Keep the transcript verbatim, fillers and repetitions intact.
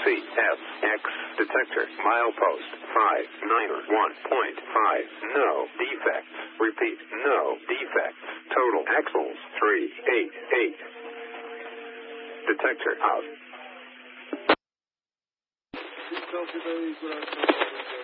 C F X detector milepost five nine one point five. No defects. Repeat, no defects. Total axles three eight eight. Detector out.